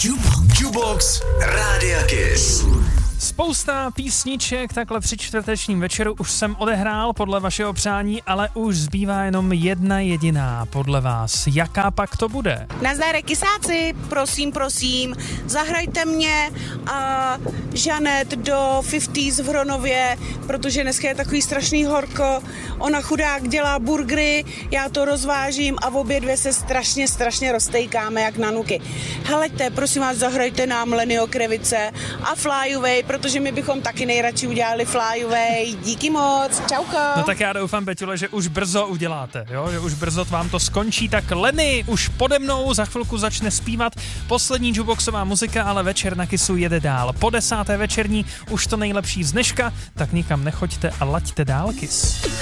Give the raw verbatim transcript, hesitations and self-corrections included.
Jukebox Rádia Kiss. Spousta písniček takhle při čtvrtečním večeru už jsem odehrál podle vašeho přání, ale už zbývá jenom jedna jediná podle vás. Jaká pak to bude? Nazdar, kysáci, prosím, prosím, zahrajte mě a Žanet do padesát v Hronově, protože dneska je takový strašný horko. Ona chudák dělá burgery, já to rozvážím a v obě dvě se strašně, strašně roztejkáme jak na nuky. Heleďte, prosím vás, zahrajte nám Lenny Krevice a Fly Away, protože my bychom taky nejradši udělali Fly Away. Díky moc, čauko. No tak já doufám, Peťule, že už brzo uděláte, jo? Že už brzo vám to skončí. Tak Lenny už pode mnou za chvilku začne zpívat poslední jukeboxová muzika, ale večer na Kissu jede dál. Po desáté večerní už to nejlepší z dneška, tak nikam nechoďte a laďte dál Kiss.